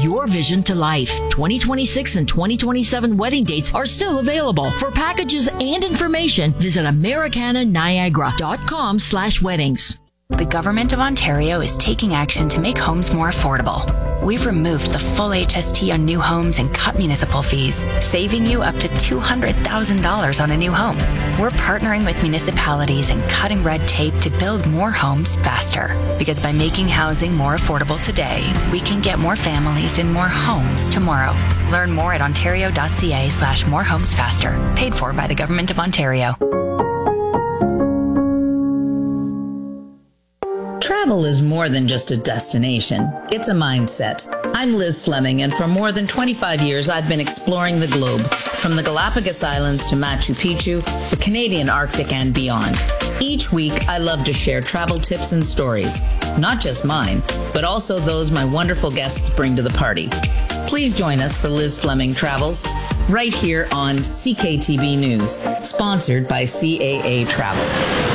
your vision to life. 2026 and 2027 wedding dates are still available. For packages and information, visit americananiagara.com/weddings. The Government of Ontario is taking action to make homes more affordable. We've removed the full HST on new homes and cut municipal fees, saving you up to $200,000 on a new home. We're partnering with municipalities and cutting red tape to build more homes faster. Because by making housing more affordable today, we can get more families in more homes tomorrow. Learn more at ontario.ca/morehomesfaster. Paid for by the Government of Ontario. Travel is more than just a destination. It's a mindset. I'm Liz Fleming, and for more than 25 years, I've been exploring the globe, from the Galapagos Islands to Machu Picchu, the Canadian Arctic, and beyond. Each week, I love to share travel tips and stories, not just mine, but also those my wonderful guests bring to the party. Please join us for Liz Fleming Travels, right here on CKTB News, sponsored by CAA Travel.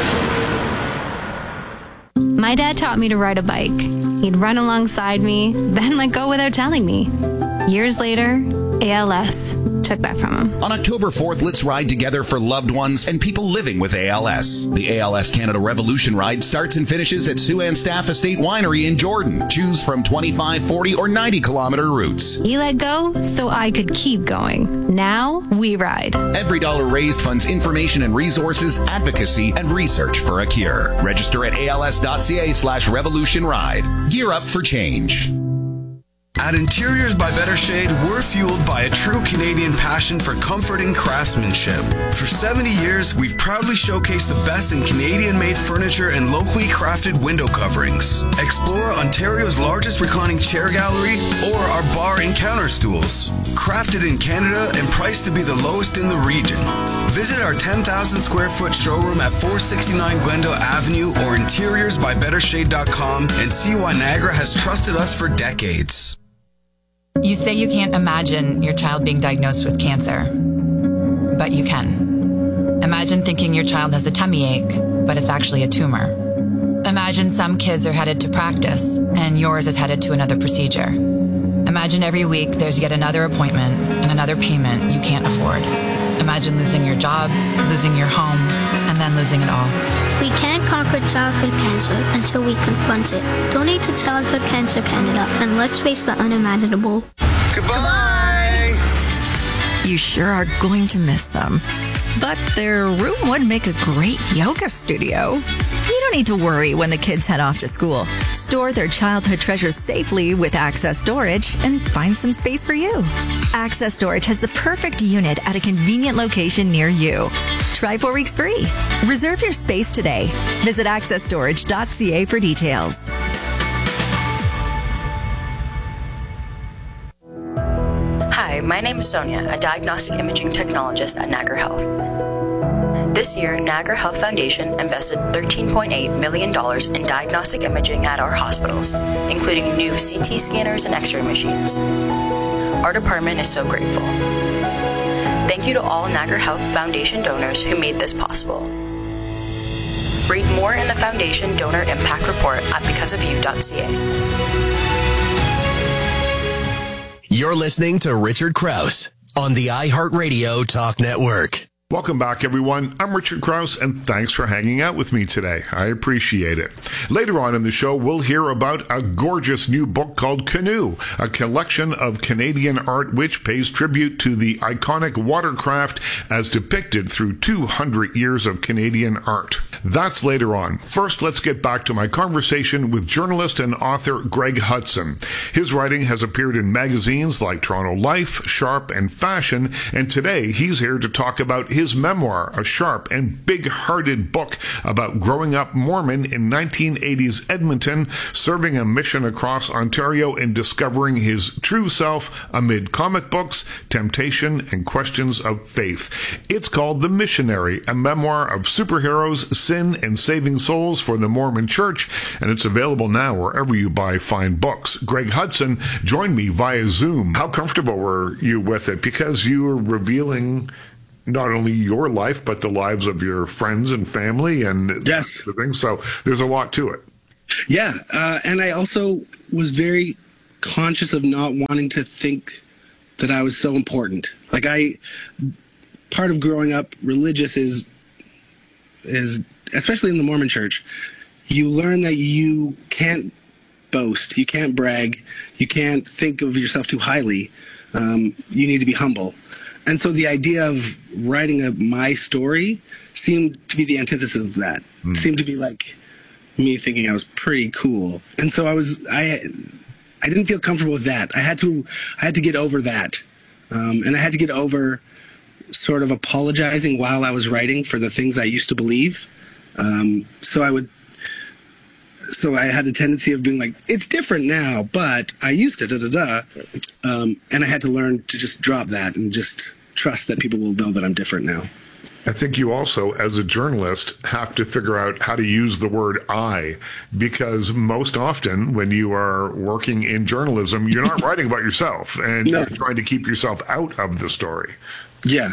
My dad taught me to ride a bike. He'd run alongside me, then let go without telling me. Years later, ALS took that from him. On October 4th, let's ride together for loved ones and people living with ALS. The ALS Canada Revolution Ride starts and finishes at Sue Ann Staff Estate Winery in Jordan. Choose from 25, 40, or 90-kilometer routes. He let go so I could keep going. Now we ride. Every dollar raised funds information and resources, advocacy, and research for a cure. Register at als.ca/revolution ride. Gear up for change. At Interiors by Better Shade, we're fueled by a true Canadian passion for comforting craftsmanship. For 70 years, we've proudly showcased the best in Canadian-made furniture and locally crafted window coverings. Explore Ontario's largest reclining chair gallery or our bar and counter stools. Crafted in Canada and priced to be the lowest in the region. Visit our 10,000 square foot showroom at 469 Glendale Avenue or interiorsbybettershade.com and see why Niagara has trusted us for decades. You say you can't imagine your child being diagnosed with cancer, but you can. Imagine thinking your child has a tummy ache, but it's actually a tumor. Imagine some kids are headed to practice and yours is headed to another procedure. Imagine every week there's yet another appointment and another payment you can't afford. Imagine losing your job, losing your home, and then losing it all. We can't conquer childhood cancer until we confront it. Donate to Childhood Cancer Canada and let's face the unimaginable. Goodbye! You sure are going to miss them. But their room would make a great yoga studio. You don't need to worry when the kids head off to school. Store their childhood treasures safely with Access Storage and find some space for you. Access Storage has the perfect unit at a convenient location near you. Try 4 weeks free. Reserve your space today. Visit accessstorage.ca for details. Hi, my name is Sonia, a diagnostic imaging technologist at Niagara Health. This year, Niagara Health Foundation invested $13.8 million in diagnostic imaging at our hospitals, including new CT scanners and X-ray machines. Our department is so grateful. Thank you to all Niagara Health Foundation donors who made this possible. Read more in the Foundation Donor Impact Report at becauseofyou.ca. You're listening to Richard Krause on the iHeartRadio Talk Network. Welcome back, everyone. I'm Richard Krause, and thanks for hanging out with me today. I appreciate it. Later on in the show, we'll hear about a gorgeous new book called Canoe, a collection of Canadian art which pays tribute to the iconic watercraft as depicted through 200 years of Canadian art. That's later on. First, let's get back to my conversation with journalist and author Greg Hudson. His writing has appeared in magazines like Toronto Life, Sharp, and Fashion, and today he's here to talk about his memoir, a sharp and big-hearted book about growing up Mormon in 1980s Edmonton, serving a mission across Ontario and discovering his true self amid comic books, temptation, and questions of faith. It's called The Missionary, a memoir of superheroes, sin, and saving souls for the Mormon Church, and it's available now wherever you buy fine books. Greg Hudson joined me via Zoom. How comfortable were you with it? Because you were revealing not only your life, but the lives of your friends and family and everything. So there's a lot to it. Yeah. And I also was very conscious of not wanting to think that I was so important. Like part of growing up religious is especially in the Mormon church, you learn that you can't boast, you can't brag, you can't think of yourself too highly. You need to be humble. And so the idea of writing my story seemed to be the antithesis of that. Seemed to be like me thinking I was pretty cool. And so I didn't feel comfortable with that. I had to get over that. And I had to get over sort of apologizing while I was writing for the things I used to believe. So I had a tendency of being like, it's different now, but I used to and I had to learn to just drop that and just trust that people will know that I'm different now. I think you also, as a journalist, have to figure out how to use the word I, because most often when you are working in journalism, you're not writing about yourself, and you're trying to keep yourself out of the story. Yeah.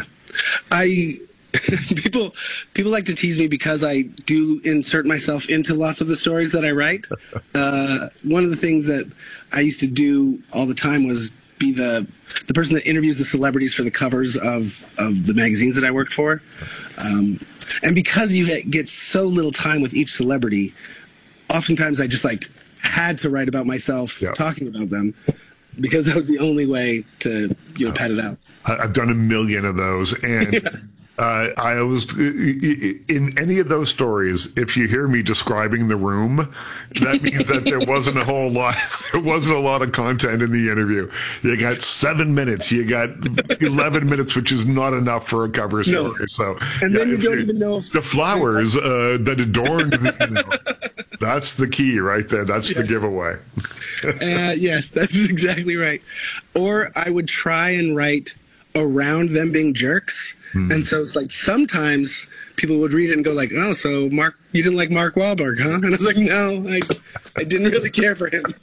People like to tease me because I do insert myself into lots of the stories that I write. One of the things that I used to do all the time was be the person that interviews the celebrities for the covers of the magazines that I worked for. And because you get so little time with each celebrity, oftentimes I just had to write about myself talking about them, because that was the only way to pad it out. I've done a million of those, and I was in any of those stories. If you hear me describing the room, that means that there wasn't a whole lot. There wasn't a lot of content in the interview. You got 7 minutes. You got 11 minutes, which is not enough for a cover story. No. So, and then you don't even know if the flowers that adorned. That's the key right there. That's the giveaway. Yes, that's exactly right. Or I would try and write around them being jerks. And so it's like sometimes people would read it and go like, oh, so Mark, you didn't like Mark Wahlberg, huh? And I was like, no, I didn't really care for him.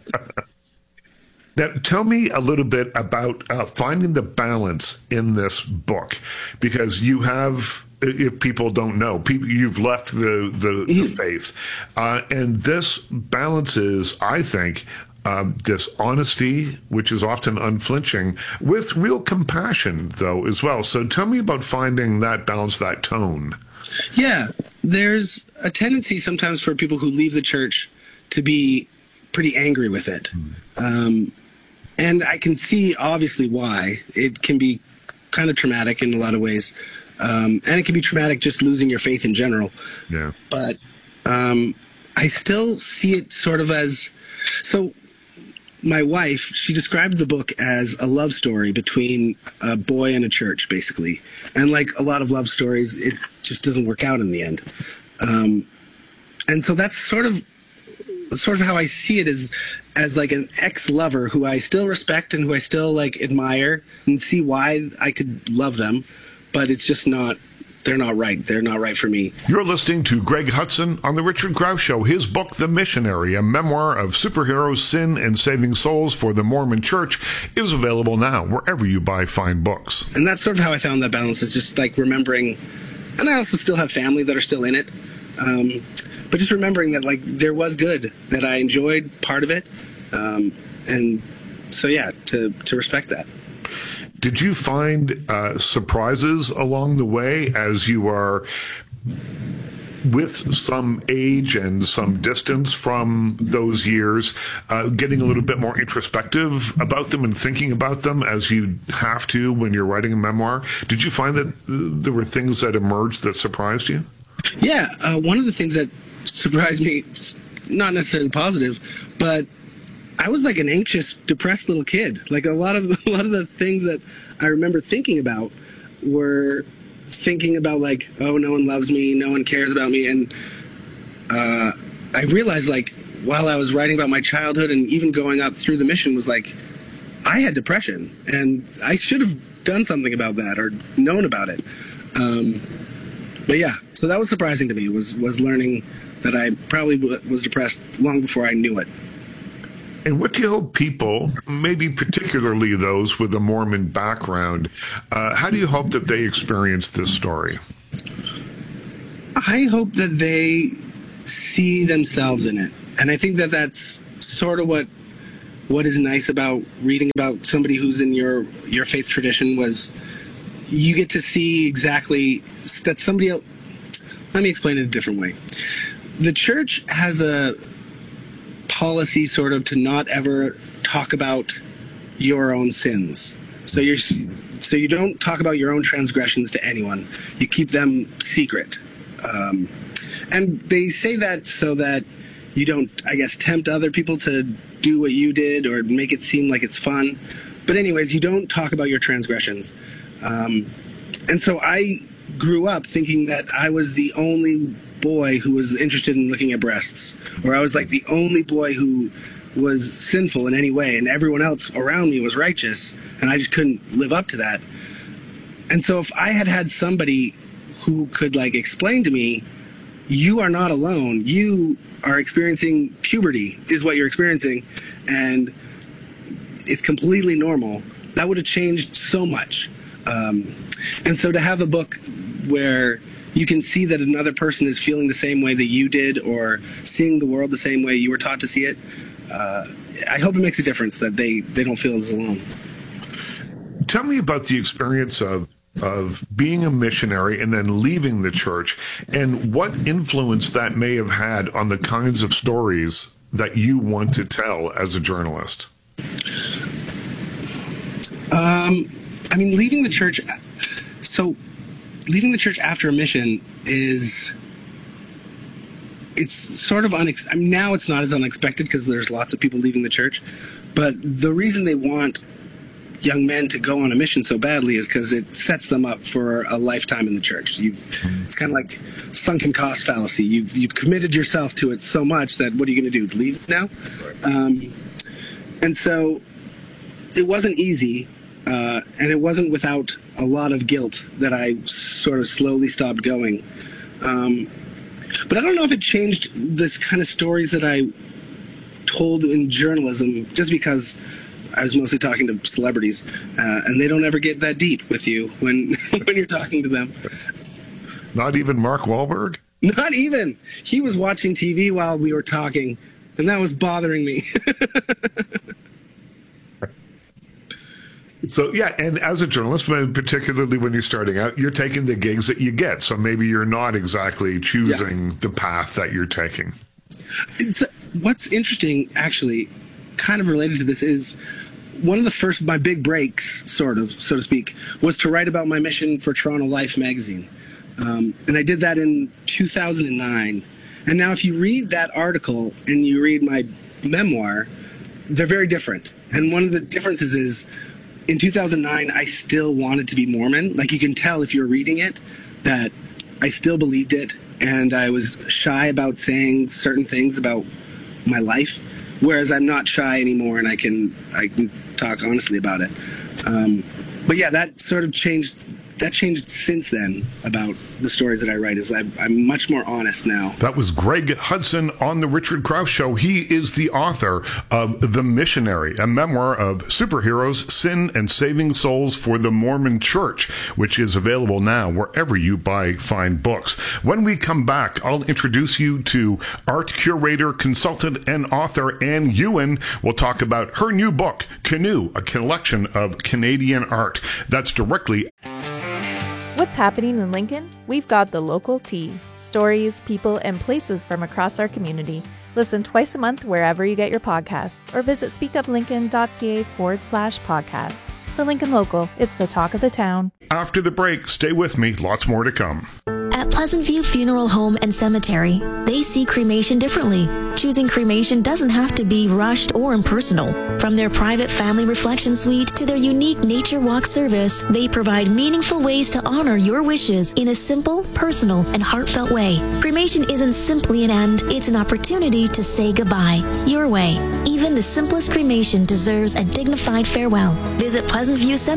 Now, tell me a little bit about finding the balance in this book, because you have, if people don't know, you've left the faith. And this balances, I think, this honesty, which is often unflinching, with real compassion, though, as well. So tell me about finding that balance, that tone. Yeah, there's a tendency sometimes for people who leave the church to be pretty angry with it. And I can see, obviously, why. It can be kind of traumatic in a lot of ways. And it can be traumatic just losing your faith in general. Yeah. But I still see it sort of as... So my wife, she described the book as a love story between a boy and a church, basically. And like a lot of love stories, it just doesn't work out in the end. And so that's sort of how I see it, as like an ex-lover who I still respect and who I still admire and see why I could love them, but it's just not, they're not right. They're not right for me. You're listening to Greg Hudson on The Richard Krause Show. His book, The Missionary, a memoir of superheroes, sin, and saving souls for the Mormon Church, is available now wherever you buy fine books. And that's sort of how I found that balance, is just remembering, and I also still have family that are still in it, but just remembering that there was good, that I enjoyed part of it, and so to respect that. Did you find surprises along the way as you are with some age and some distance from those years, getting a little bit more introspective about them and thinking about them as you have to when you're writing a memoir? Did you find that there were things that emerged that surprised you? Yeah, one of the things that surprised me, not necessarily positive, but I was like an anxious, depressed little kid. Like a lot of the things that I remember thinking about were thinking about oh, no one loves me, no one cares about me. And I realized while I was writing about my childhood and even going up through the mission was I had depression and I should have done something about that or known about it. But yeah, so that was surprising to me, was learning that I probably was depressed long before I knew it. And what do you hope people, maybe particularly those with a Mormon background, how do you hope that they experience this story? I hope that they see themselves in it. And I think that that's sort of what what is nice about reading about somebody who's in your faith tradition was you get to see exactly that somebody else. Let me explain it a different way. The church has a policy sort of to not ever talk about your own sins. So you don't talk about your own transgressions to anyone. You keep them secret. And they say that so that you don't, I guess, tempt other people to do what you did or make it seem like it's fun. But anyways, you don't talk about your transgressions. And so I grew up thinking that I was the only boy who was interested in looking at breasts, or I was like the only boy who was sinful in any way, and everyone else around me was righteous, and I just couldn't live up to that. And so if I had somebody who could like explain to me, you are not alone, you are experiencing puberty is what you're experiencing, and it's completely normal, that would have changed so much. And so to have a book where you can see that another person is feeling the same way that you did, or seeing the world the same way you were taught to see it, I hope it makes a difference that they don't feel as alone. Tell me about the experience of being a missionary and then leaving the church, and what influence that may have had on the kinds of stories that you want to tell as a journalist. I mean, leaving the church after a mission it's sort of now it's not as unexpected because there's lots of people leaving the church, but the reason they want young men to go on a mission so badly is because it sets them up for a lifetime in the church. It's kind of like sunken cost fallacy. You've committed yourself to it so much that what are you going to do? Leave now? And so it wasn't easy. And it wasn't without a lot of guilt that I sort of slowly stopped going. But I don't know if it changed this kind of stories that I told in journalism, just because I was mostly talking to celebrities, and they don't ever get that deep with you when you're talking to them. Not even Mark Wahlberg? Not even. He was watching TV while we were talking, and that was bothering me. So, yeah, and as a journalist, particularly when you're starting out, you're taking the gigs that you get. So maybe you're not exactly choosing the path that you're taking. What's interesting, actually, kind of related to this, is one of the first, my big breaks, sort of, so to speak, was to write about my mission for Toronto Life magazine. And I did that in 2009. And now if you read that article and you read my memoir, they're very different. And one of the differences is, in 2009, I still wanted to be Mormon. Like, you can tell if you're reading it that I still believed it, and I was shy about saying certain things about my life, whereas I'm not shy anymore, and I can talk honestly about it. But yeah, that sort of changed. That changed since then about the stories that I write. Is I'm much more honest now. That was Greg Hudson on The Richard Krause Show. He is the author of The Missionary, a memoir of superheroes, sin, and saving souls for the Mormon Church, which is available now wherever you buy fine books. When we come back, I'll introduce you to art curator, consultant, and author Anne Ewan. We'll talk about her new book, Canoe, a collection of Canadian art. That's directly... What's happening in Lincoln? We've got the local tea. Stories, people, and places from across our community. Listen twice a month wherever you get your podcasts, or visit speakuplincoln.ca/podcast. The Lincoln Local, it's the talk of the town. After the break, stay with me. Lots more to come. At Pleasant View Funeral Home and Cemetery, they see cremation differently. Choosing cremation doesn't have to be rushed or impersonal. From their private family reflection suite to their unique nature walk service, they provide meaningful ways to honor your wishes in a simple, personal, and heartfelt way. Cremation isn't simply an end, it's an opportunity to say goodbye. Your way. Even the simplest cremation deserves a dignified farewell. Visit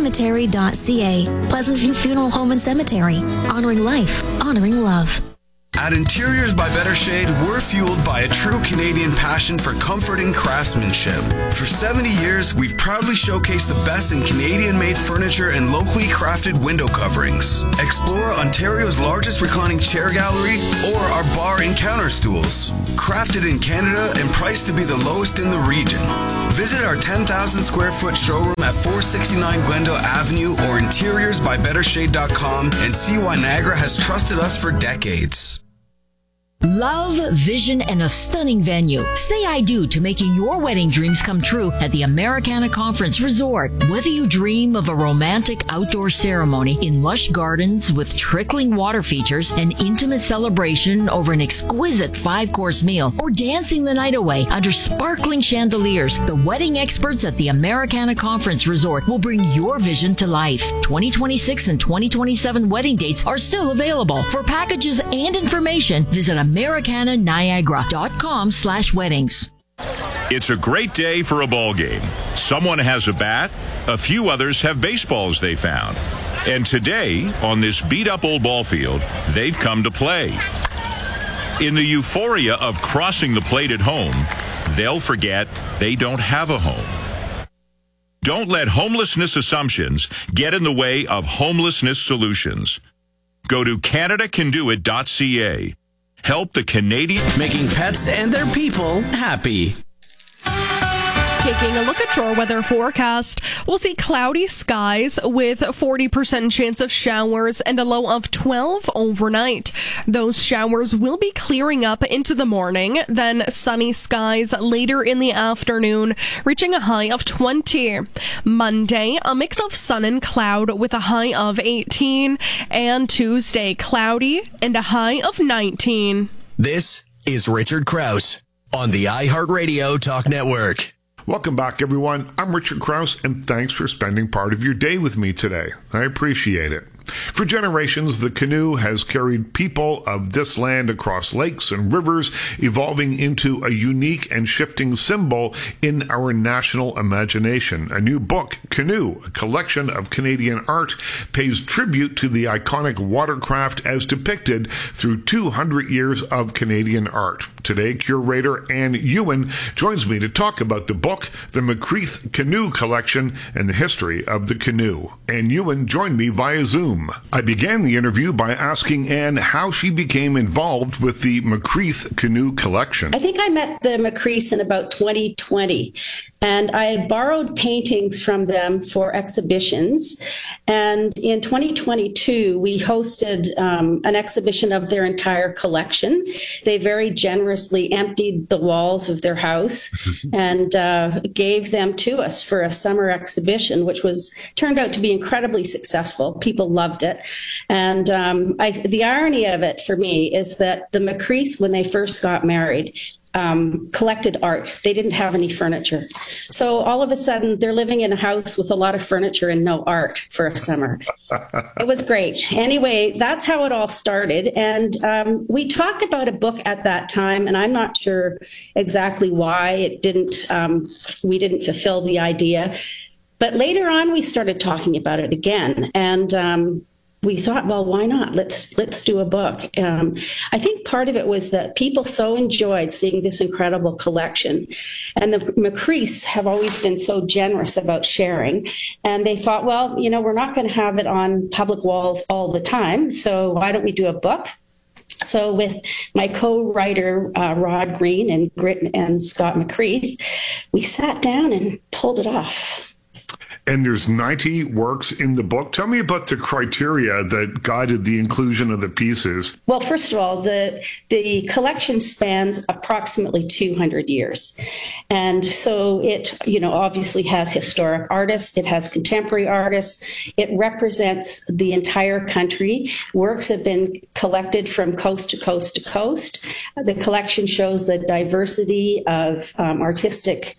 pleasantviewcemetery.ca. Pleasant View Funeral Home and Cemetery. Honoring life, honoring love. At Interiors by Better Shade, we're fueled by a true Canadian passion for comfort and craftsmanship. For 70 years, we've proudly showcased the best in Canadian-made furniture and locally crafted window coverings. Explore Ontario's largest reclining chair gallery or our bar and counter stools. Crafted in Canada and priced to be the lowest in the region. Visit our 10,000 square foot showroom at 469 Glendale Avenue or interiorsbybettershade.com and see why Niagara has trusted us for decades. Love, vision, and a stunning venue. Say I do to making your wedding dreams come true at the Americana Conference Resort. Whether you dream of a romantic outdoor ceremony in lush gardens with trickling water features, an intimate celebration over an exquisite 5-course meal, or dancing the night away under sparkling chandeliers, the wedding experts at the Americana Conference Resort will bring your vision to life. 2026 and 2027 wedding dates are still available. For packages and information, visit AmericanaNiagara.com/weddings. It's a great day for a ball game. Someone has a bat, a few others have baseballs they found. And today, on this beat-up old ball field, they've come to play. In the euphoria of crossing the plate at home, they'll forget they don't have a home. Don't let homelessness assumptions get in the way of homelessness solutions. Go to CanadaCanDoIt.ca. Help the Canadian... Making pets and their people happy. Taking a look at your weather forecast, we'll see cloudy skies with 40% chance of showers and a low of 12 overnight. Those showers will be clearing up into the morning, then sunny skies later in the afternoon, reaching a high of 20. Monday, a mix of sun and cloud with a high of 18, and Tuesday, cloudy and a high of 19. This is Richard Krause on the iHeartRadio Talk Network. Welcome back, everyone. I'm Richard Krause, and thanks for spending part of your day with me today. I appreciate it. For generations, the canoe has carried people of this land across lakes and rivers, evolving into a unique and shifting symbol in our national imagination. A new book, Canoe, a collection of Canadian art, pays tribute to the iconic watercraft as depicted through 200 years of Canadian art. Today, curator Anne Ewan joins me to talk about the book, the Macreath Canoe Collection, and the history of the canoe. Anne Ewan joined me via Zoom. I began the interview by asking Anne how she became involved with the Macreath Canoe Collection. I think I met the Macreaths in about 2020, and I had borrowed paintings from them for exhibitions. And in 2022, we hosted an exhibition of their entire collection. They very generously emptied the walls of their house and gave them to us for a summer exhibition, which turned out to be incredibly successful. People loved it. And the irony of it for me is that the Macreaths, when they first got married, collected art. They didn't have any furniture. So all of a sudden, they're living in a house with a lot of furniture and no art for a summer. It was great. Anyway, that's how it all started. And we talked about a book at that time, and I'm not sure exactly why we didn't fulfill the idea. But later on, we started talking about it again. And we thought, well, why not? Let's do a book. I think part of it was that people so enjoyed seeing this incredible collection. And the Macreaths have always been so generous about sharing. And they thought, well, we're not going to have it on public walls all the time. So why don't we do a book? So with my co-writer, Rod Green and Scott Macreath, we sat down and pulled it off. And there's 90 works in the book. Tell me about the criteria that guided the inclusion of the pieces. Well, first of all, the collection spans approximately 200 years. And so it, obviously has historic artists. It has contemporary artists. It represents the entire country. Works have been collected from coast to coast to coast. The collection shows the diversity of artistic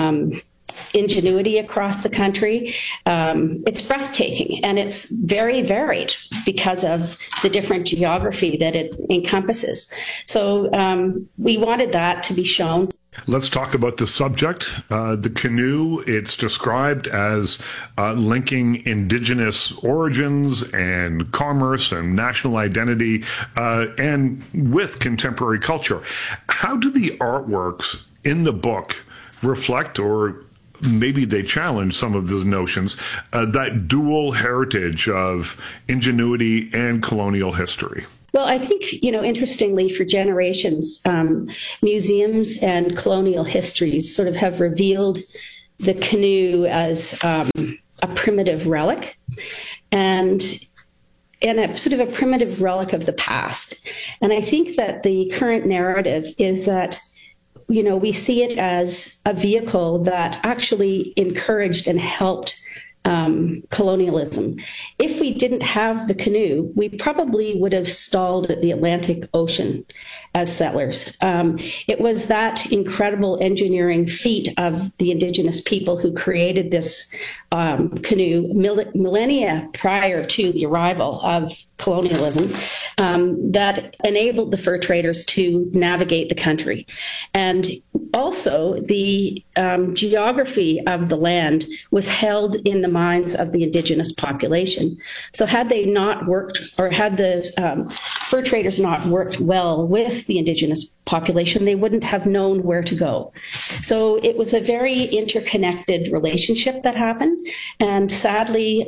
ingenuity across the country. It's breathtaking, and it's very varied because of the different geography that it encompasses. So we wanted that to be shown. Let's talk about the subject. The canoe, it's described as linking Indigenous origins and commerce and national identity and with contemporary culture. How do the artworks in the book reflect, or maybe they challenge some of those notions, that dual heritage of ingenuity and colonial history? Well, I think, interestingly, for generations, museums and colonial histories sort of have revealed the canoe as a primitive relic and a sort of a primitive relic of the past. And I think that the current narrative is that we see it as a vehicle that actually encouraged and helped colonialism. If we didn't have the canoe, we probably would have stalled at the Atlantic Ocean as settlers. It was that incredible engineering feat of the Indigenous people who created this canoe millennia prior to the arrival of colonialism that enabled the fur traders to navigate the country. And also, the geography of the land was held in the minds of the Indigenous population. So had they not worked, or had the fur traders not worked well with the Indigenous population, they wouldn't have known where to go. So it was a very interconnected relationship that happened. And sadly,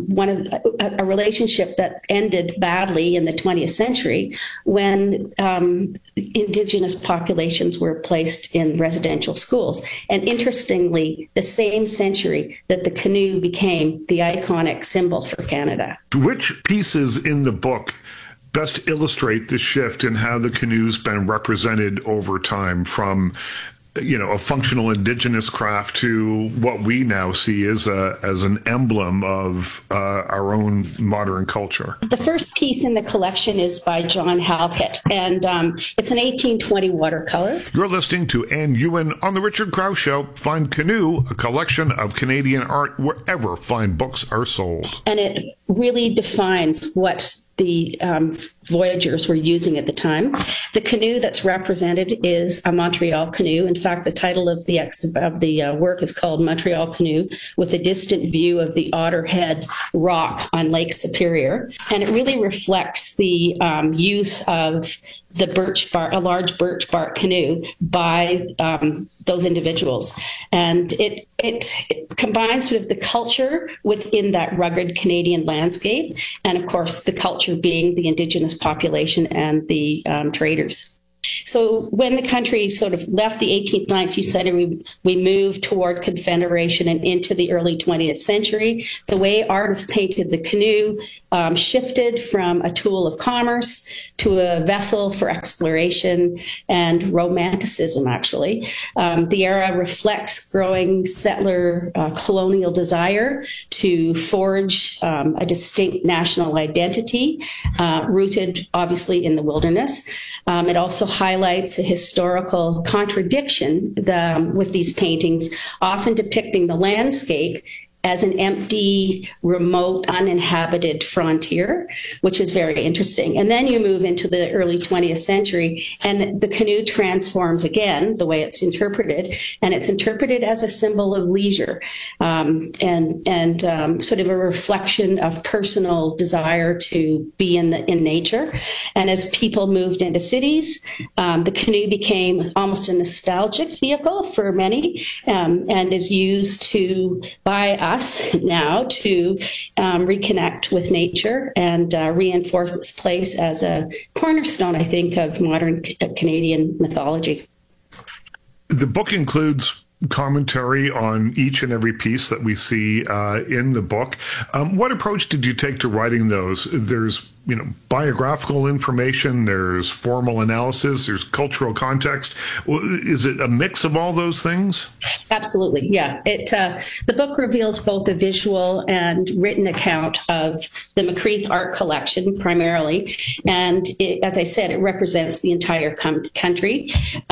a relationship that ended badly in the 20th century when Indigenous populations were placed in residential schools. And interestingly, the same century that the canoe became the iconic symbol for Canada. Which pieces in the book best illustrate the shift in how the canoe's been represented over time from a functional Indigenous craft to what we now see as an emblem of our own modern culture? The first piece in the collection is by John Halkett, and it's an 1820 watercolor. You're listening to Ann Ewan on The Richard Krause Show. Find Canoe, a collection of Canadian art, wherever fine books are sold. And it really defines what the voyagers were using at the time. The canoe that's represented is a Montreal canoe. In fact, the title of the work is called Montreal Canoe, with a distant view of the Otter Head Rock on Lake Superior. And it really reflects the use of a large birch bark canoe by those individuals. And it combines sort of the culture within that rugged Canadian landscape, and of course the culture being the Indigenous population and the traders. So when the country sort of left the 18th, 19th century, we moved toward Confederation and into the early 20th century. The way artists painted the canoe shifted from a tool of commerce to a vessel for exploration and romanticism, actually. The era reflects growing settler colonial desire to forge a distinct national identity, rooted obviously in the wilderness. It also highlights a historical contradiction with these paintings, often depicting the landscape as an empty, remote, uninhabited frontier, which is very interesting. And then you move into the early 20th century, and the canoe transforms again, the way it's interpreted, and it's interpreted as a symbol of leisure and sort of a reflection of personal desire to be in nature. And as people moved into cities, the canoe became almost a nostalgic vehicle for many, and is used by us now to reconnect with nature and reinforce its place as a cornerstone, I think, of modern Canadian mythology. The book includes commentary on each and every piece that we see in the book. What approach did you take to writing those? There's biographical information, there's formal analysis, there's cultural context. Is it a mix of all those things? Absolutely, yeah. The book reveals both a visual and written account of the Macreath art collection primarily, and as I said, it represents the entire country.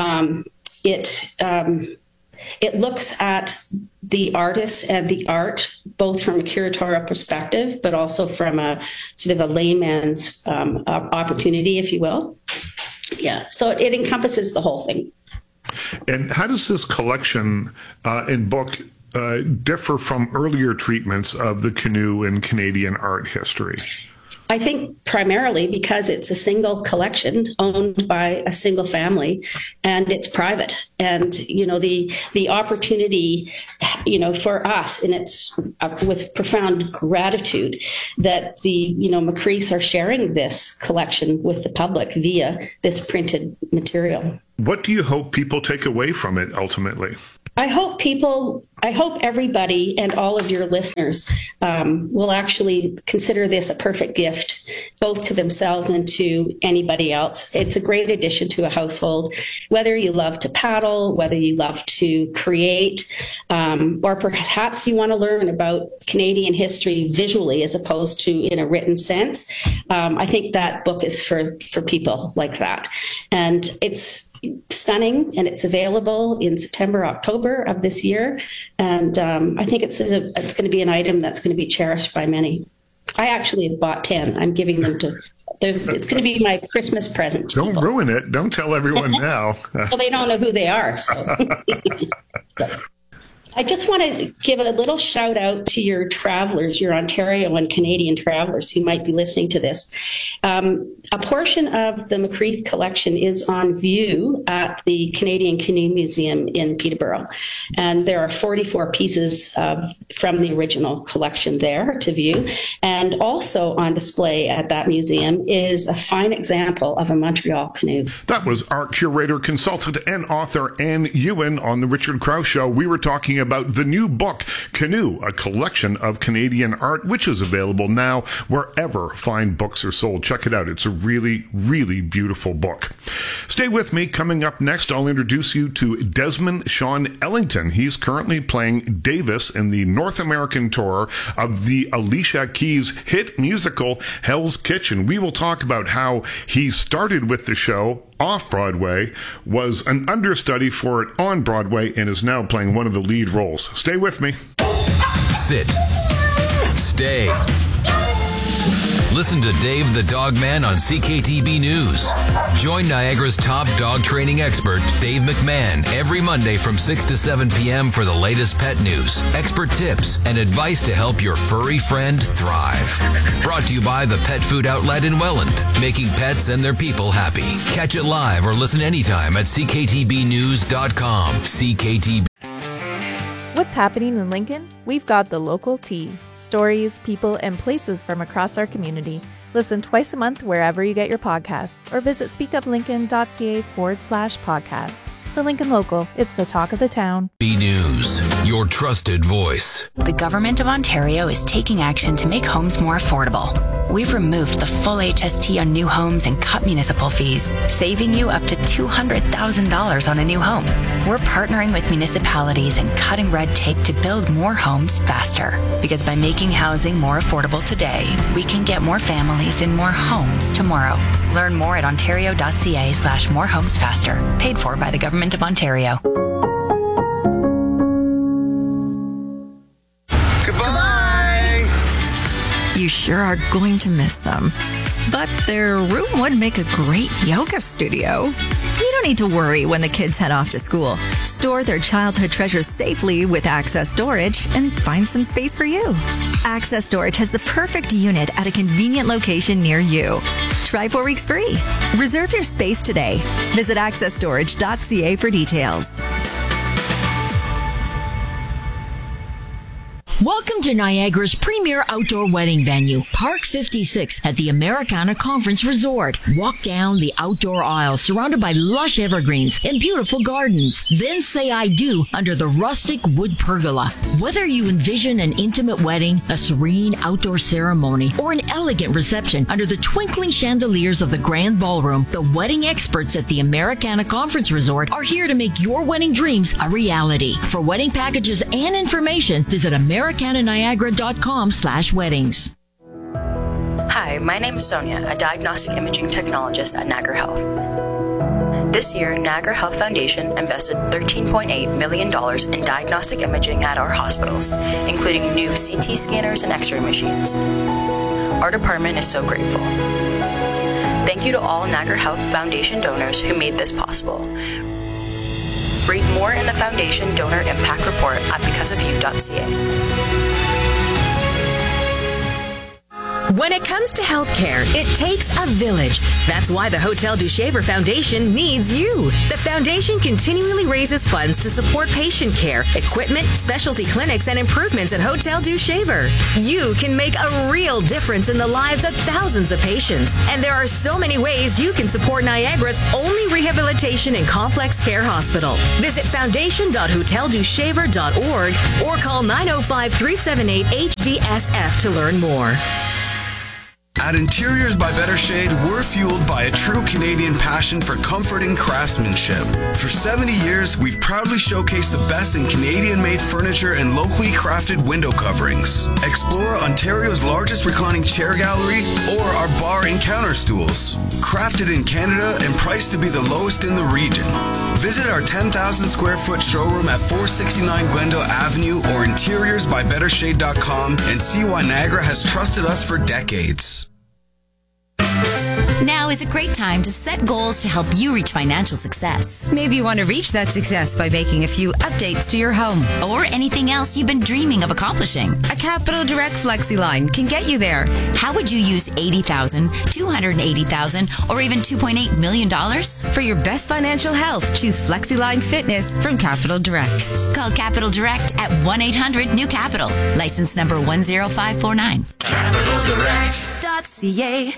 It looks at the artists and the art, both from a curatorial perspective, but also from a sort of a layman's opportunity, if you will. Yeah, so it encompasses the whole thing. And how does this collection and book differ from earlier treatments of the canoe and Canadian art history? I think primarily because it's a single collection owned by a single family, and it's private. And, you know, the opportunity, you know, for us, and it's with profound gratitude that the, you know, McCreaths are sharing this collection with the public via this printed material. What do you hope people take away from it ultimately? I hope everybody and all of your listeners will actually consider this a perfect gift, both to themselves and to anybody else. It's a great addition to a household, whether you love to paddle, whether you love to create, or perhaps you want to learn about Canadian history visually as opposed to in a written sense. I think that book is for people like that. And it's stunning, and it's available in September, October of this year. And I think it's going to be an item that's going to be cherished by many. I actually have bought 10. I'm giving them to. It's going to be my Christmas present. Don't ruin it. Don't tell everyone now. Well, they don't know who they are. So. I just want to give a little shout out to your travelers, your Ontario and Canadian travelers who might be listening to this. A portion of the McCreath collection is on view at the Canadian Canoe Museum in Peterborough. And there are 44 pieces from the original collection there to view. And also on display at that museum is a fine example of a Montreal canoe. That was art curator, consultant, and author Ann Ewan on The Richard Krause Show. We were talking about the new book, Canoe, a collection of Canadian art, which is available now wherever fine books are sold. Check it out. It's a really, really beautiful book. Stay with me. Coming up next, I'll introduce you to Desmond Sean Ellington. He's currently playing Davis in the North American tour of the Alicia Keys hit musical Hell's Kitchen. We will talk about how he started with the show off-Broadway, was an understudy for it on Broadway, and is now playing one of the lead roles. Stay with me. Sit. Stay. Listen to Dave the Dog Man on CKTB News. Join Niagara's top dog training expert, Dave McMahon, every Monday from 6 to 7 p.m. for the latest pet news, expert tips, and advice to help your furry friend thrive. Brought to you by the Pet Food Outlet in Welland, making pets and their people happy. Catch it live or listen anytime at cktbnews.com. CKTB. What's happening in Lincoln? We've got the local tea. Stories, people, and places from across our community. Listen twice a month wherever you get your podcasts, or visit speakuplincoln.ca/podcast. The Lincoln Local, it's the talk of the town. B News, your trusted voice. The Government of Ontario is taking action to make homes more affordable. We've removed the full HST on new homes and cut municipal fees, saving you up to $200,000 on a new home. We're partnering with municipalities and cutting red tape to build more homes faster. Because by making housing more affordable today, we can get more families in more homes tomorrow. Learn more at ontario.ca/morehomesfaster. Paid for by the Government of Ontario. You sure are going to miss them. But their room would make a great yoga studio. You don't need to worry when the kids head off to school. Store their childhood treasures safely with Access Storage and find some space for you. Access Storage has the perfect unit at a convenient location near you. Try 4 weeks free. Reserve your space today. Visit accessstorage.ca for details. Welcome to Niagara's premier outdoor wedding venue, Park 56 at the Americana Conference Resort. Walk down the outdoor aisle surrounded by lush evergreens and beautiful gardens. Then say I do under the rustic wood pergola. Whether you envision an intimate wedding, a serene outdoor ceremony, or an elegant reception under the twinkling chandeliers of the grand ballroom, the wedding experts at the Americana Conference Resort are here to make your wedding dreams a reality. For wedding packages and information, visit americananiagara.com/weddings. Hi, my name is Sonia, a diagnostic imaging technologist at Niagara Health. This year, Niagara Health Foundation invested $13.8 million in diagnostic imaging at our hospitals, including new CT scanners and X-ray machines. Our department is so grateful. Thank you to all Niagara Health Foundation donors who made this possible. Read more in the Foundation Donor Impact Report at becauseofyou.ca. When it comes to healthcare, it takes a village. That's why the Hotel du Shaver Foundation needs you. The foundation continually raises funds to support patient care, equipment, specialty clinics, and improvements at Hotel du Shaver. You can make a real difference in the lives of thousands of patients. And there are so many ways you can support Niagara's only rehabilitation and complex care hospital. Visit foundation.hoteldushaver.org or call 905-378-HDSF to learn more. At Interiors by Better Shade, we're fueled by a true Canadian passion for comfort and craftsmanship. For 70 years, we've proudly showcased the best in Canadian-made furniture and locally crafted window coverings. Explore Ontario's largest reclining chair gallery or our bar and counter stools. Crafted in Canada and priced to be the lowest in the region. Visit our 10,000 square foot showroom at 469 Glendale Avenue or interiorsbybettershade.com and see why Niagara has trusted us for decades. Now is a great time to set goals to help you reach financial success. Maybe you want to reach that success by making a few updates to your home. Or anything else you've been dreaming of accomplishing. A Capital Direct FlexiLine can get you there. How would you use $80,000, $280,000, or even $2.8 million? For your best financial health, choose FlexiLine Fitness from Capital Direct. Call Capital Direct at 1-800-NEW-CAPITAL. License number 10549. CapitalDirect.ca.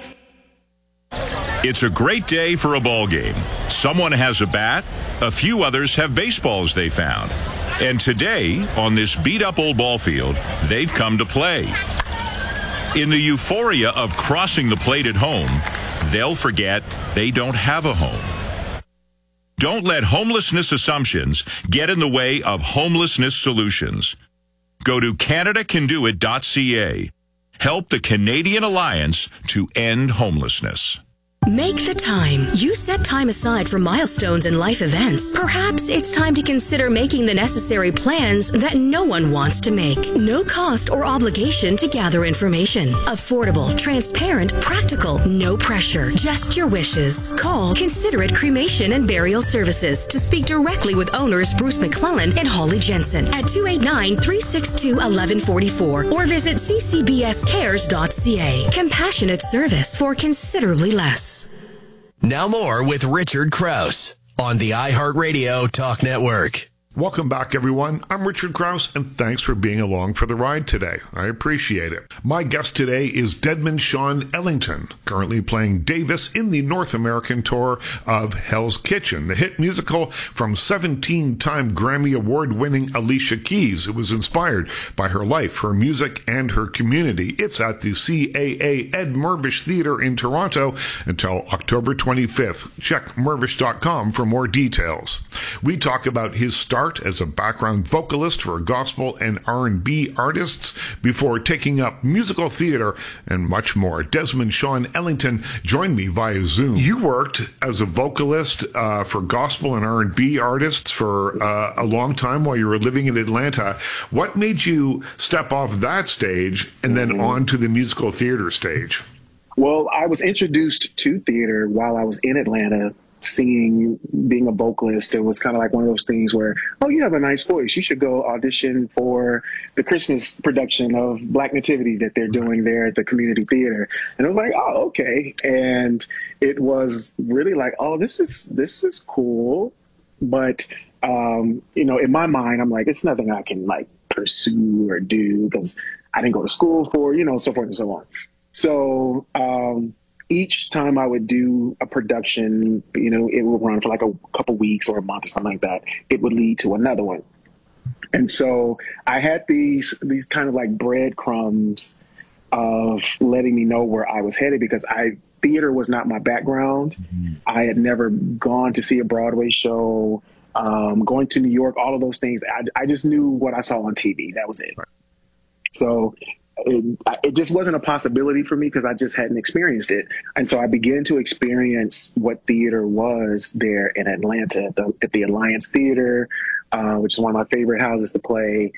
It's a great day for a ball game. Someone has a bat, a few others have baseballs they found. And today, on this beat-up old ball field, they've come to play. In the euphoria of crossing the plate at home, they'll forget they don't have a home. Don't let homelessness assumptions get in the way of homelessness solutions. Go to CanadaCanDoIt.ca. Help the Canadian Alliance to end homelessness. Make the time. You set time aside for milestones and life events. Perhaps it's time to consider making the necessary plans that no one wants to make. No cost or obligation to gather information. Affordable, transparent, practical, no pressure. Just your wishes. Call Considerate Cremation and Burial Services to speak directly with owners Bruce McClellan and Holly Jensen at 289-362-1144 or visit ccbscares.ca. Compassionate service for considerably less. Now more with Richard Krause on the iHeartRadio Talk Network. Welcome back, everyone. I'm Richard Krause, and thanks for being along for the ride today. I appreciate it. My guest today is Deadman Sean Ellington, currently playing Davis in the North American tour of Hell's Kitchen, the hit musical from 17-time Grammy Award-winning Alicia Keys. It was inspired by her life, her music, and her community. It's at the CAA Ed Mirvish Theatre in Toronto until October 25th. Check mirvish.com for more details. We talk about his start as a background vocalist for gospel and R&B artists before taking up musical theater and much more. Desmond Sean Ellington joined me via Zoom. You worked as a vocalist for gospel and R&B artists for a long time while you were living in Atlanta. What made you step off that stage and then on to the musical theater stage? Well, I was introduced to theater while I was in Atlanta. Singing, being a vocalist, it was kind of like one of those things where, oh, you have a nice voice. You should go audition for the Christmas production of Black Nativity that they're doing there at the community theater. And I was like, oh, okay. And it was really like, oh, this is cool. But, in my mind, I'm like, it's nothing I can like pursue or do because I didn't go to school for, so forth and so on. So, each time I would do a production, it would run for like a couple weeks or a month or something like that. It would lead to another one. And so I had these kind of like breadcrumbs of letting me know where I was headed because theater was not my background. Mm-hmm. I had never gone to see a Broadway show, going to New York, all of those things. I just knew what I saw on TV. That was it. Right. So it just wasn't a possibility for me because I just hadn't experienced it. And so I began to experience what theater was there in Atlanta at the Alliance Theater, which is one of my favorite houses to play.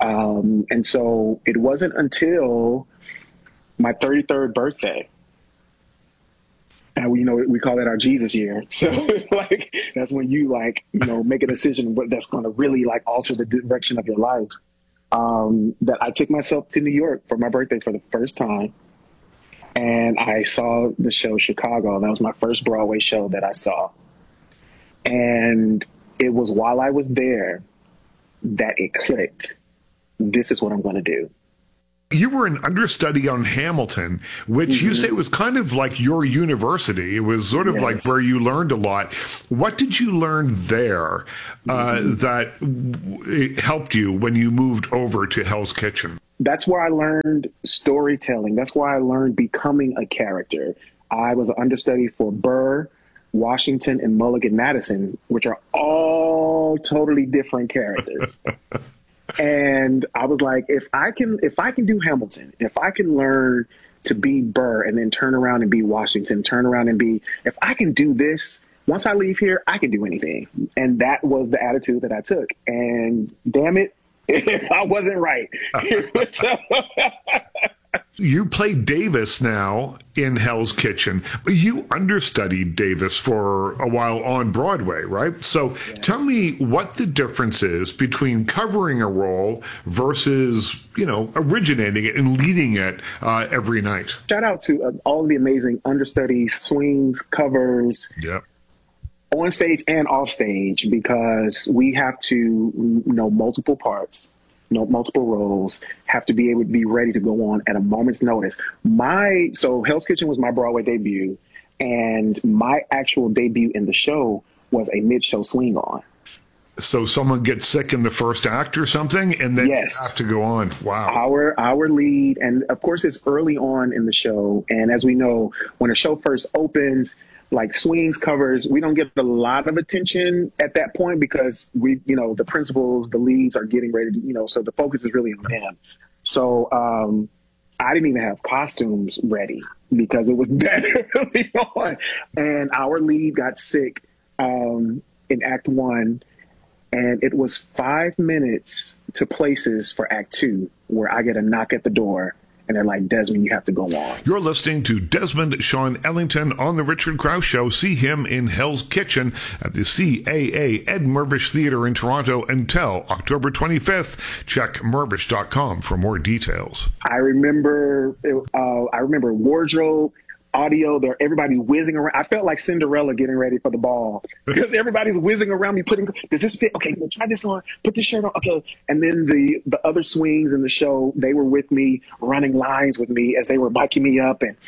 And so it wasn't until my 33rd birthday And we call that our Jesus year. So like, that's when you make a decision that's going to really like alter the direction of your life. That I took myself to New York for my birthday for the first time. And I saw the show Chicago. That was my first Broadway show that I saw. And it was while I was there that it clicked. This is what I'm going to do. You were an understudy on Hamilton, which you say was kind of like your university. It was sort of like where you learned a lot. What did you learn there that helped you when you moved over to Hell's Kitchen? That's where I learned storytelling. That's where I learned becoming a character. I was an understudy for Burr, Washington, and Mulligan Madison, which are all totally different characters. And I was like, if I can do Hamilton, if I can learn to be Burr and then turn around and be Washington, if I can do this, once I leave here, I can do anything. And that was the attitude that I took. And damn it, I wasn't right. You play Davis now in Hell's Kitchen. You understudied Davis for a while on Broadway, right? So tell me what the difference is between covering a role versus, originating it and leading it every night. Shout out to all of the amazing understudies, swings, covers. Yep. On stage and off stage, because we have to know multiple parts, multiple roles, have to be able to be ready to go on at a moment's notice. So Hell's Kitchen was my Broadway debut, and my actual debut in the show was a mid-show swing on. So someone gets sick in the first act or something, and then you have to go on. Wow. Our lead, and of course it's early on in the show, and as we know, when a show first opens, like swings, covers, we don't get a lot of attention at that point because the principals, the leads are getting ready to, so the focus is really on them. So I didn't even have costumes ready because it was that early on. And our lead got sick in Act 1, and it was 5 minutes to Places for Act 2, where I get a knock at the door. And they're like, Desmond, you have to go on. You're listening to Desmond Sean Ellington on The Richard Krause Show. See him in Hell's Kitchen at the CAA Ed Mirvish Theatre in Toronto until October 25th. Check mirvish.com for more details. I remember wardrobe, audio, there, everybody whizzing around. I felt like Cinderella getting ready for the ball because everybody's whizzing around me, does this fit? Okay, try this on, put this shirt on. Okay. And then the other swings in the show, they were with me, running lines with me as they were biking me up. And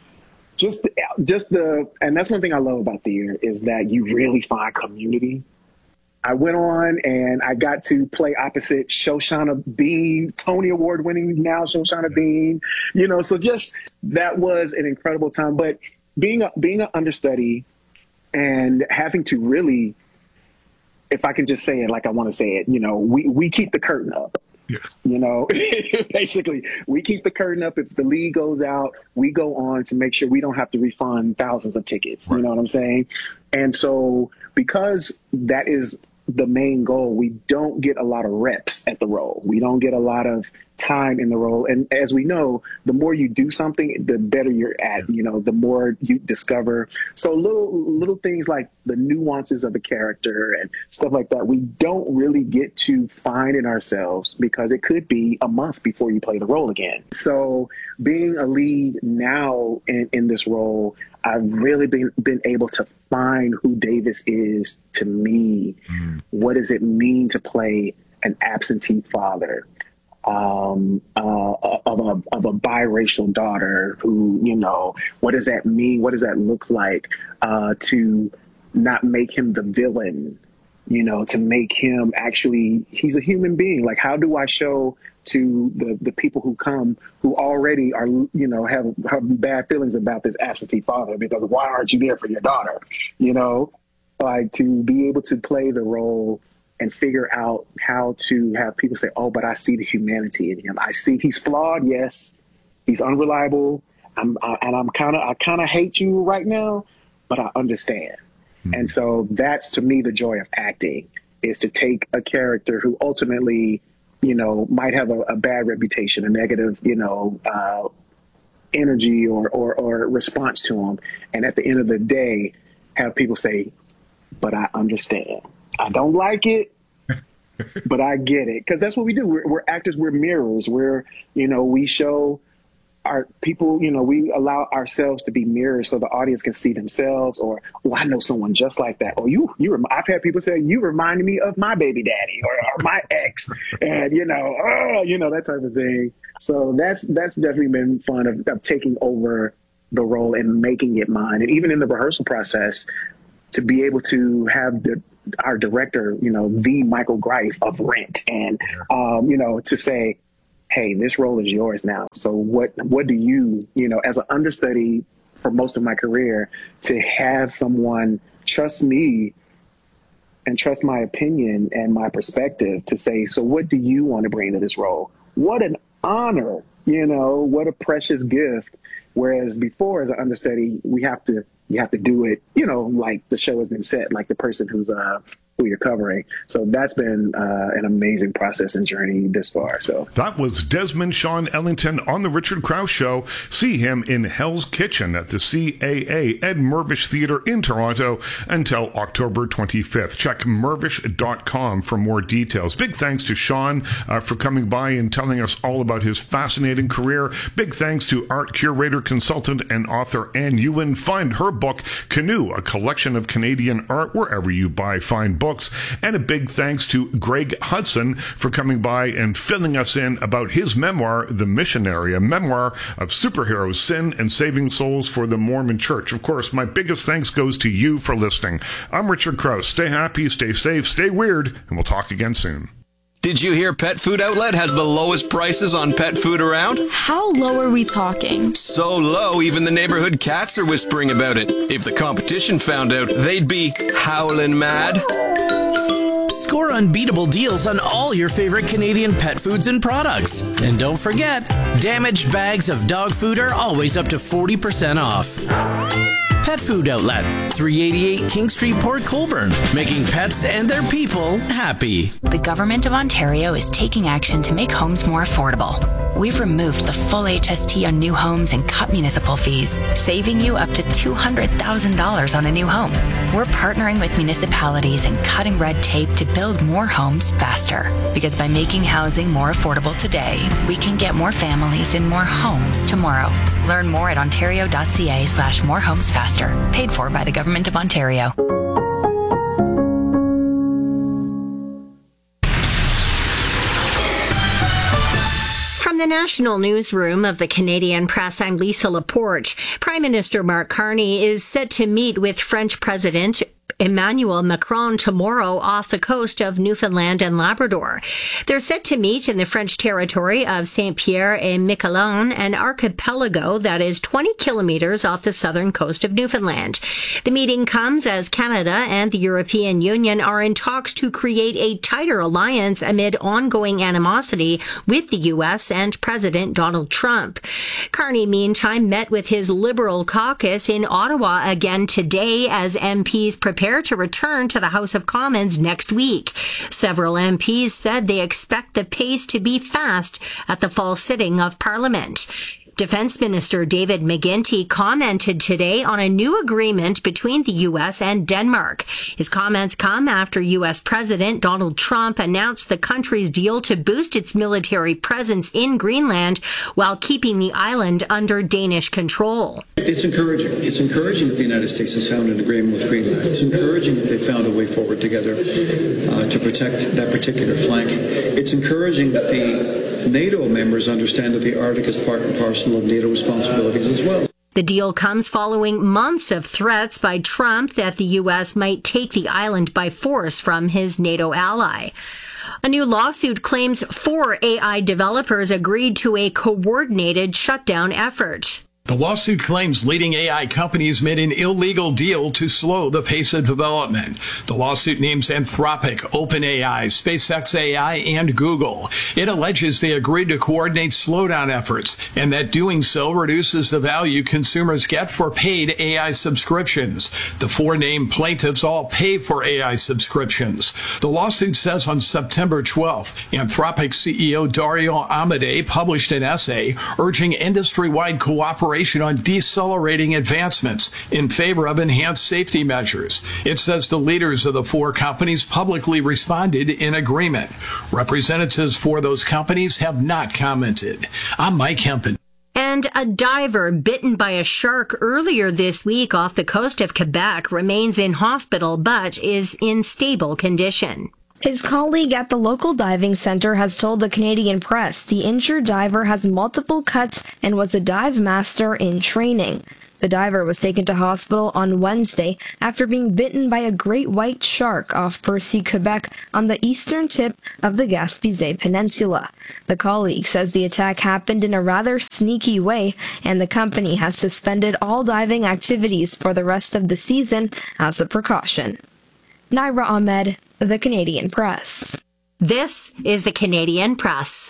and that's one thing I love about theater is that you really find community. I went on and I got to play opposite Shoshana Bean, Tony Award winning now Shoshana Bean, so just that was an incredible time. But being an understudy and having to really, if I can just say it like I want to say it, we keep the curtain up. Yeah. Basically, we keep the curtain up. If the lead goes out, we go on to make sure we don't have to refund thousands of tickets. Right. You know what I'm saying? And so because that is the main goal, we don't get a lot of reps at the role. We don't get a lot of time in the role. And as we know, the more you do something, the better you're at, the more you discover. So little things like the nuances of the character and stuff like that, we don't really get to find in ourselves because it could be a month before you play the role again. So being a lead now in this role, I've really been able to find who Davis is to me. What does it mean to play an absentee father of a biracial daughter who, what does that mean? What does that look like to not make him the villain, to make him actually, he's a human being. Like, how do I show to the people who come who already are, have bad feelings about this absentee father because why aren't you there for your daughter? Like to be able to play the role and figure out how to have people say, oh, but I see the humanity in him. I see he's flawed. Yes. He's unreliable. I kind of hate you right now, but I understand. And so that's to me, the joy of acting is to take a character who ultimately, might have a bad reputation, a negative, energy or response to them. And at the end of the day, have people say, but I understand. I don't like it, but I get it. Because that's what we do. We're actors. We're mirrors. We show our people, we allow ourselves to be mirrors so the audience can see themselves, or, oh, I know someone just like that. Or I've had people say, you reminded me of my baby daddy or my ex, and, that type of thing. So that's definitely been fun of taking over the role and making it mine. And even in the rehearsal process, to be able to have our director, the Michael Greif of Rent, and, to say, hey, this role is yours now. So what do you, as an understudy for most of my career, to have someone trust me and trust my opinion and my perspective to say, so what do you want to bring to this role? What an honor, what a precious gift. Whereas before, as an understudy, you have to do it, like the show has been set, like the person who you're covering. So that's been an amazing process and journey this far. So that was Desmond Sean Ellington on the Richard Krause Show. See him in Hell's Kitchen at the CAA Ed Mirvish Theatre in Toronto until October 25th. Check mirvish.com for more details. Big thanks to Sean for coming by and telling us all about his fascinating career. Big thanks to art curator, consultant, and author Anne Ewan. Find her book, Canoe, a collection of Canadian art, wherever you buy fine books. And a big thanks to Greg Hudson for coming by and filling us in about his memoir, The Missionary, a memoir of superheroes, sin, and saving souls for the Mormon Church. Of course, my biggest thanks goes to you for listening. I'm Richard Krause. Stay happy, stay safe, stay weird, and we'll talk again soon. Did you hear Pet Food Outlet has the lowest prices on pet food around? How low are we talking? So low, even the neighborhood cats are whispering about it. If the competition found out, they'd be howling mad. Score unbeatable deals on all your favorite Canadian pet foods and products. And don't forget, damaged bags of dog food are always up to 40% off. Pet Food Outlet, 388 King Street, Port Colborne, making pets and their people happy. The Government of Ontario is taking action to make homes more affordable. We've removed the full HST on new homes and cut municipal fees, saving you up to $200,000 on a new home. We're partnering with municipalities and cutting red tape to build more homes faster. Because by making housing more affordable today, we can get more families in more homes tomorrow. Learn more at ontario.ca/morehomesfaster. Paid for by the Government of Ontario. From the National Newsroom of the Canadian Press, I'm Lisa Laporte. Prime Minister Mark Carney is set to meet with French President Emmanuel Macron tomorrow off the coast of Newfoundland and Labrador. They're set to meet in the French territory of Saint-Pierre-et-Miquelon, an archipelago that is 20 kilometers off the southern coast of Newfoundland. The meeting comes as Canada and the European Union are in talks to create a tighter alliance amid ongoing animosity with the U.S. and President Donald Trump. Carney, meantime, met with his Liberal caucus in Ottawa again today as MPs prepare to return to the House of Commons next week. Several MPs said they expect the pace to be fast at the fall sitting of Parliament. Defense Minister David McGuinty commented today on a new agreement between the U.S. and Denmark. His comments come after U.S. President Donald Trump announced the country's deal to boost its military presence in Greenland while keeping the island under Danish control. It's encouraging. It's encouraging that the United States has found an agreement with Greenland. It's encouraging that they found a way forward together to protect that particular flank. It's encouraging that the NATO members understand that the Arctic is part and parcel of NATO responsibilities as well. The deal comes following months of threats by Trump that the U.S. might take the island by force from his NATO ally. A new lawsuit claims 4 AI developers agreed to a coordinated shutdown effort. The lawsuit claims leading AI companies made an illegal deal to slow the pace of development. The lawsuit names Anthropic, OpenAI, SpaceX AI, and Google. It alleges they agreed to coordinate slowdown efforts and that doing so reduces the value consumers get for paid AI subscriptions. The 4 named plaintiffs all pay for AI subscriptions. The lawsuit says on September 12th, Anthropic CEO Dario Amodei published an essay urging industry-wide cooperation on decelerating advancements in favor of enhanced safety measures. It says the leaders of the 4 companies publicly responded in agreement. Representatives for those companies have not commented. I'm Mike Hempen. And a diver bitten by a shark earlier this week off the coast of Quebec remains in hospital but is in stable condition. His colleague at the local diving center has told the Canadian press the injured diver has multiple cuts and was a dive master in training. The diver was taken to hospital on Wednesday after being bitten by a great white shark off Percy, Quebec, on the eastern tip of the Gaspésie Peninsula. The colleague says the attack happened in a rather sneaky way, and the company has suspended all diving activities for the rest of the season as a precaution. Naira Ahmed, The Canadian Press. This is The Canadian Press.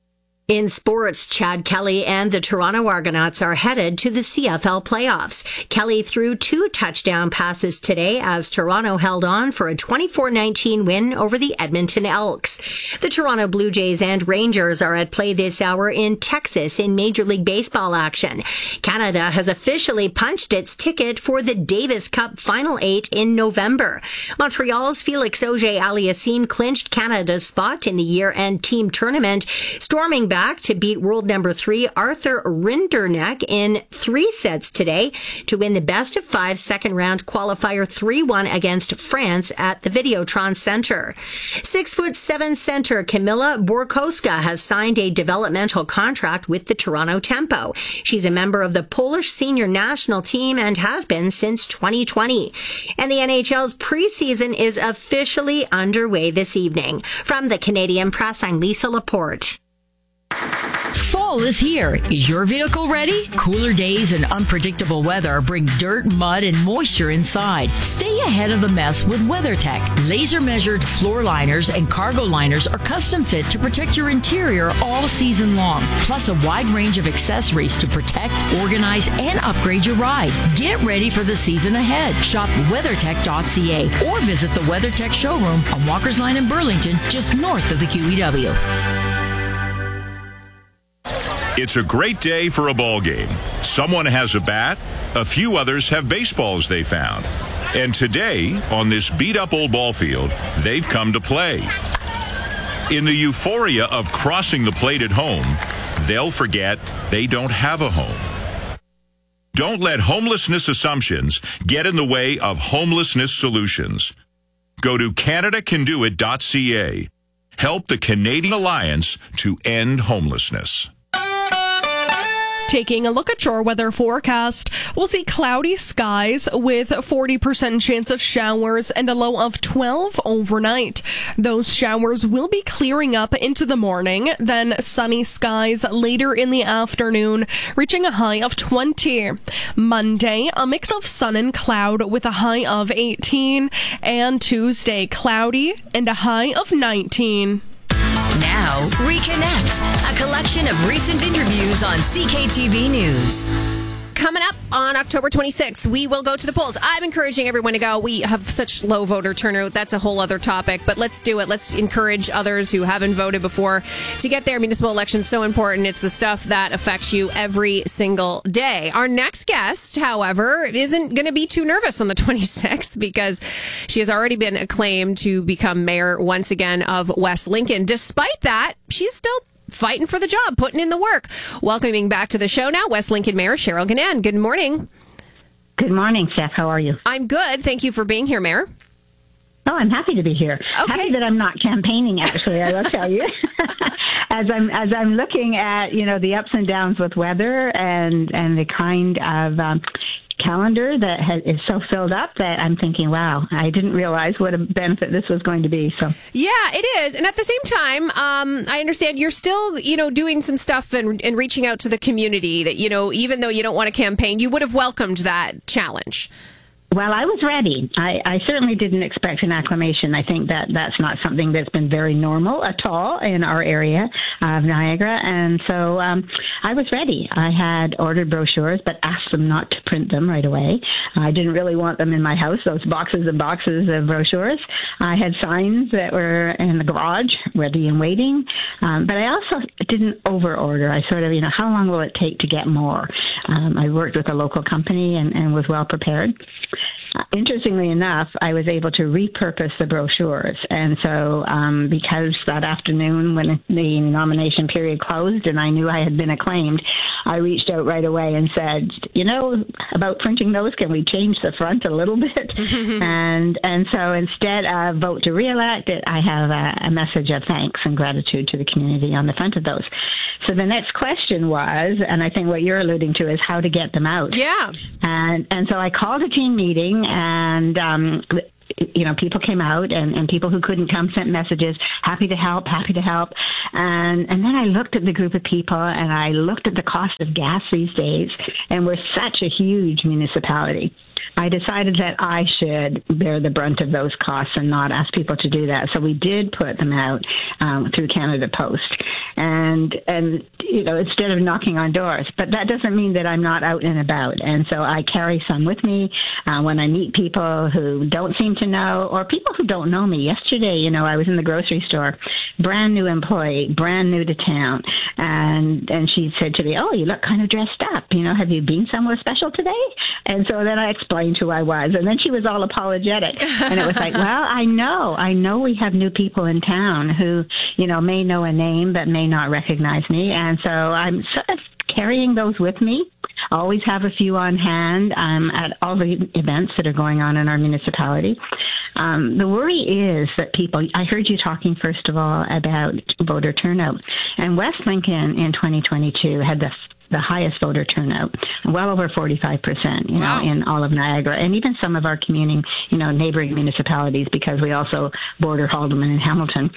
In sports, Chad Kelly and the Toronto Argonauts are headed to the CFL playoffs. Kelly threw 2 touchdown passes today as Toronto held on for a 24-19 win over the Edmonton Elks. The Toronto Blue Jays and Rangers are at play this hour in Texas in Major League Baseball action. Canada has officially punched its ticket for the Davis Cup Final 8 in November. Montreal's Felix Auger-Aliassime clinched Canada's spot in the year-end team tournament, storming back to beat world number 3 Arthur Rinderknecht in 3 sets today to win the best-of-5 second-round qualifier 3-1 against France at the Videotron Center. 6'7" center Kamila Borkowska has signed a developmental contract with the Toronto Tempo. She's a member of the Polish senior national team and has been since 2020. And the NHL's preseason is officially underway this evening. From the Canadian Press, I'm Lisa Laporte. Fall is here. Is your vehicle ready? Cooler days and unpredictable weather bring dirt, mud, and moisture inside. Stay ahead of the mess with WeatherTech. Laser-measured floor liners and cargo liners are custom fit to protect your interior all season long. Plus a wide range of accessories to protect, organize, and upgrade your ride. Get ready for the season ahead. Shop WeatherTech.ca or visit the WeatherTech showroom on Walker's Line in Burlington, just north of the QEW. It's a great day for a ball game. Someone has a bat, a few others have baseballs they found. And today, on this beat-up old ball field, they've come to play. In the euphoria of crossing the plate at home, they'll forget they don't have a home. Don't let homelessness assumptions get in the way of homelessness solutions. Go to CanadaCanDoIt.ca. Help the Canadian Alliance to end homelessness. Taking a look at your weather forecast, we'll see cloudy skies with 40% chance of showers and a low of 12 overnight. Those showers will be clearing up into the morning, then sunny skies later in the afternoon, reaching a high of 20. Monday, a mix of sun and cloud with a high of 18, and Tuesday, cloudy and a high of 19. Now, Reconnect, a collection of recent interviews on CKTB News. Coming up on October 26th, we will go to the polls. I'm encouraging everyone to go. We have such low voter turnout. That's a whole other topic, but let's do it. Let's encourage others who haven't voted before to get there. Municipal elections so important. It's the stuff that affects you every single day. Our next guest, however, isn't going to be too nervous on the 26th because she has already been acclaimed to become mayor once again of West Lincoln. Despite that, she's still fighting for the job, putting in the work. Welcoming back to the show now, West Lincoln Mayor Cheryl Gannan. Good morning. Good morning, Steph. How are you? I'm good. Thank you for being here, Mayor. Oh, I'm happy to be here. Okay. Happy that I'm not campaigning, actually, I will tell you. As I'm looking at, the ups and downs with weather and the kind of calendar that is so filled up that I'm thinking, wow, I didn't realize what a benefit this was going to be. So yeah, it is. And at the same time, I understand you're still, doing some stuff and reaching out to the community that, even though you don't want to campaign, you would have welcomed that challenge. Well, I was ready. I certainly didn't expect an acclamation. I think that's not something that's been very normal at all in our area of Niagara. And so I was ready. I had ordered brochures, but asked them not to print them right away. I didn't really want them in my house, those boxes and boxes of brochures. I had signs that were in the garage, ready and waiting. But I also didn't over-order. I sort of, how long will it take to get more? I worked with a local company and was well prepared. Interestingly enough, I was able to repurpose the brochures. And so because that afternoon when the nomination period closed and I knew I had been acclaimed, I reached out right away and said, about printing those, can we change the front a little bit? and so instead of vote to re-elect it, I have a message of thanks and gratitude to the community on the front of those. So the next question was, and I think what you're alluding to is how to get them out. Yeah. And so I called a team meeting and, people came out and people who couldn't come sent messages, happy to help. And then I looked at the group of people and I looked at the cost of gas these days, and we're such a huge municipality. I decided that I should bear the brunt of those costs and not ask people to do that. So we did put them out through Canada Post. And instead of knocking on doors. But that doesn't mean that I'm not out and about. And so I carry some with me when I meet people who don't seem to know, or people who don't know me. Yesterday, I was in the grocery store, brand new employee, brand new to town. And she said to me, oh, you look kind of dressed up. Have you been somewhere special today? And so then I explained who I was. And then she was all apologetic. And it was like, well, I know we have new people in town who, may know a name but may not recognize me. And so I'm sort of carrying those with me. Always have a few on hand at all the events that are going on in our municipality. The worry is that I heard you talking, first of all, about voter turnout. And West Lincoln in 2022 had the highest voter turnout, well over 45%, wow, in all of Niagara, and even some of our neighboring municipalities, because we also border Haldimand and Hamilton.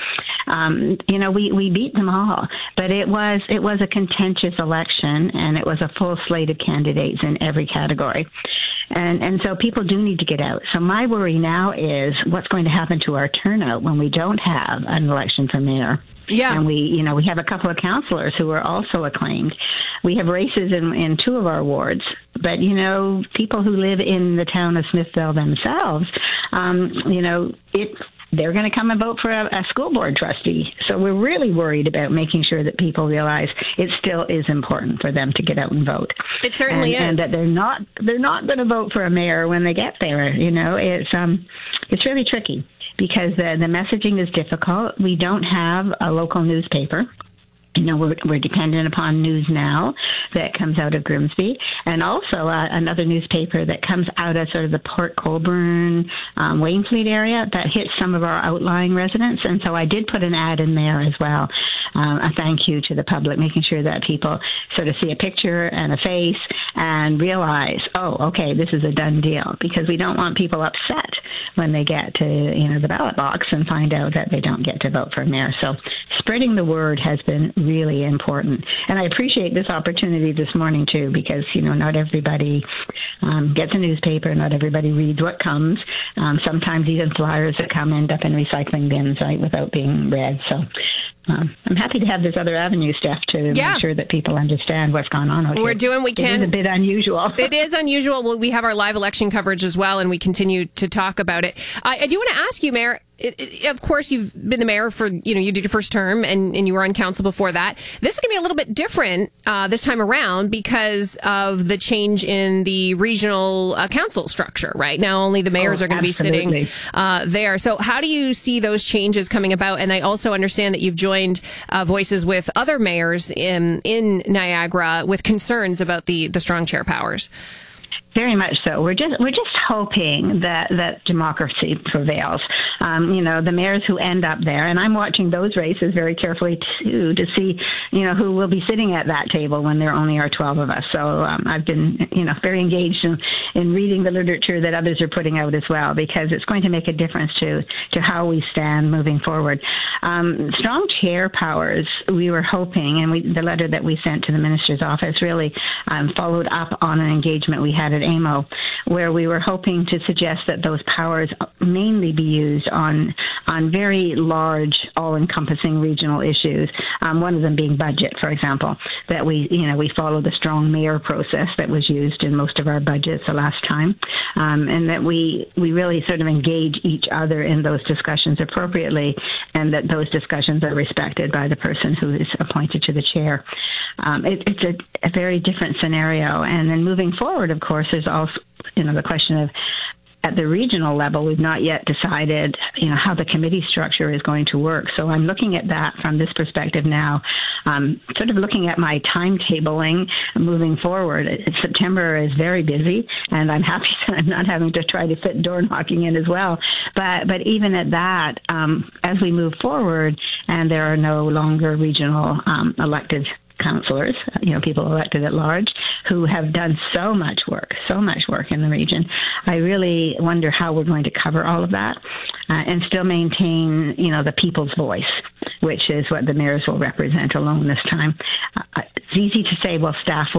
We beat them all, but it was a contentious election, and it was a full slate of candidates in every category. And so people do need to get out. So my worry now is what's going to happen to our turnout when we don't have an election for mayor. Yeah. And we have a couple of councillors who are also acclaimed. We have races in two of our wards. But, people who live in the town of Smithville themselves, they're going to come and vote for a school board trustee. So we're really worried about making sure that people realize it still is important for them to get out and vote. It certainly is. And that they're not going to vote for a mayor when they get there. It's really tricky, because the messaging is difficult. We don't have a local newspaper. We're dependent upon News Now that comes out of Grimsby, and also another newspaper that comes out of sort of the Port Colborne, Wainfleet area that hits some of our outlying residents. And so I did put an ad in there as well, a thank you to the public, making sure that people sort of see a picture and a face and realize, oh, okay, this is a done deal, because we don't want people upset when they get to the ballot box and find out that they don't get to vote for mayor. So spreading the word has been really important. And I appreciate this opportunity this morning, too, because, not everybody gets a newspaper. Not everybody reads what comes. Sometimes even flyers that come end up in recycling bins, right, without being read. So I'm happy to have this other avenue, Steph, to make sure that people understand what's going on. We're doing what we can. It is a bit unusual. It is unusual. Well, we have our live election coverage as well, and we continue to talk about it. I do want to ask you, Mayor, of course, you've been the mayor for, you did your first term and you were on council before that. This is going to be a little bit different this time around because of the change in the regional council structure, right? Now only the mayors are going to be sitting there. So how do you see those changes coming about? And I also understand that you've joined voices with other mayors in Niagara with concerns about the strong chair powers. Very much so. We're just hoping that democracy prevails. The mayors who end up there, and I'm watching those races very carefully too, to see, who will be sitting at that table when there only are 12 of us. So I've been, very engaged in reading the literature that others are putting out as well, because it's going to make a difference to how we stand moving forward. Strong chair powers, we were hoping, and the letter that we sent to the minister's office really followed up on an engagement we had at AMO, where we were hoping to suggest that those powers mainly be used on very large, all-encompassing regional issues. One of them being budget, for example, that we follow the strong mayor process that was used in most of our budgets the last time, and that we really sort of engage each other in those discussions appropriately, and that those discussions are respected by the person who is appointed to the chair. It's a very different scenario. And then moving forward, of course, there's also, the question of, at the regional level, we've not yet decided, how the committee structure is going to work. So I'm looking at that from this perspective now, sort of looking at my timetabling moving forward. September is very busy, and I'm happy that I'm not having to try to fit door knocking in as well. But even at that, as we move forward, and there are no longer regional elected councillors, people elected at large, who have done so much work in the region. I really wonder how we're going to cover all of that and still maintain, the people's voice, which is what the mayors will represent alone this time. It's easy to say, well, staff will